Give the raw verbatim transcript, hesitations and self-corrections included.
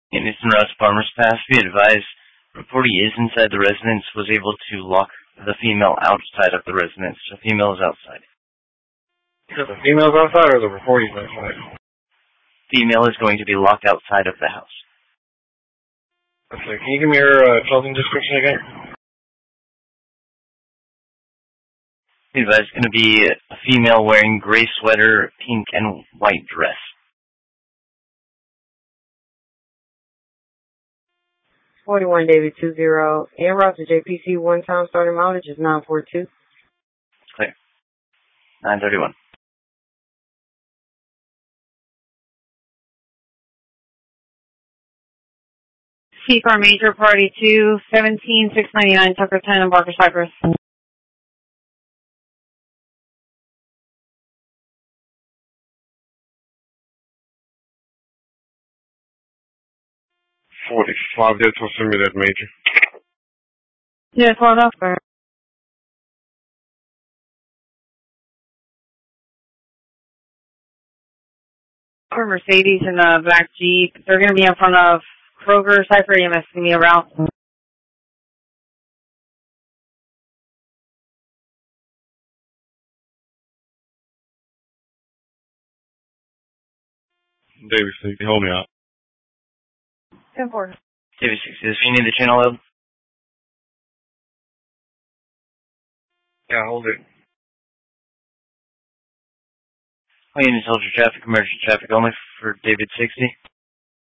Innocent Russ Farmers Pass. Be advised, reportee is inside the residence, was able to lock the female outside of the residence. The female is outside. So the female's outside or the reportee's outside? Female is going to be locked outside of the house. Okay, can you give me your uh, clothing description again? Be advised, it's going to be a female wearing gray sweater, pink and white dress. forty-one David two zero. En route to J P C, one time starting mileage is nine forty-two. Clear. nine thirty-one. C Car Major Party two, seventeen six ninety-nine Tucker ten in Barker Cypress. forty-five, that's what send me that, Major. Yeah, twelve Alpha. Mercedes in the black Jeep. They're going to be in front of Kroger, Cypher E M S, give me a route. David sixty, hold me out. ten four. David sixty, does you need the channel load? Yeah, hold it. All units hold your traffic, emergency traffic only for David sixty.